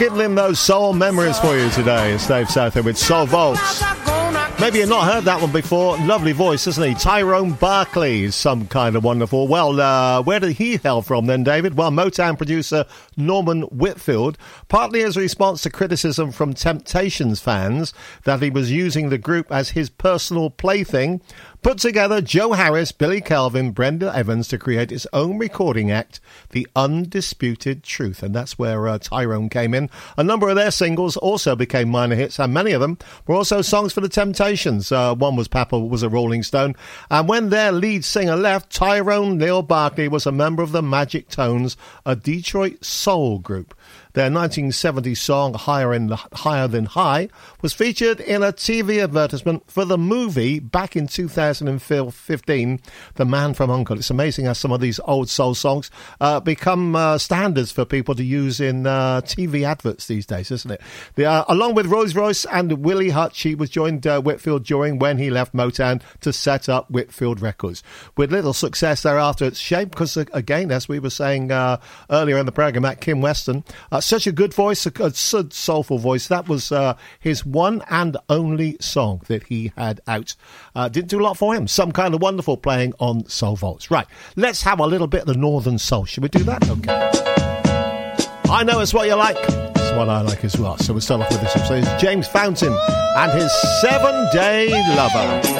Rekindling those soul memories for you today. It's Dave Souther with Soul Vaults. Maybe you've not heard that one before. Lovely voice, isn't he? Tyrone Barkley is some kind of wonderful. Well, where did he hail from then, David? Well, Motown producer Norman Whitfield, partly as a response to criticism from Temptations fans that he was using the group as his personal plaything, put together Joe Harris, Billy Calvin, Brenda Evans to create his own recording act, The Undisputed Truth. And that's where Tyrone came in. A number of their singles also became minor hits, and many of them were also songs for the Temptations. One was Papa Was a Rolling Stone. And when their lead singer left, Tyrone Neal Barkley was a member of the Magic Tones, a Detroit soul group. Their 1970 song, Higher Than High, was featured in a TV advertisement for the movie back in 2015, The Man from U.N.C.L.E. It's amazing how some of these old soul songs become standards for people to use in TV adverts these days, isn't it? Along with Rolls Royce and Willie Hutch, he was joined Whitfield during when he left Motown to set up Whitfield Records. With little success thereafter, it's a shame because, again, as we were saying earlier in the programme, at Kim Weston, such a good voice, a good soulful voice. That was his one and only song that he had out. Didn't do a lot for him. Some kind of wonderful playing on Soul Vaults. Right, let's have a little bit of the Northern Soul. Should we do that? Okay. I know it's what you like. It's what I like as well. So we'll start off with this one. So it's James Fountain and his 7-Day Lover.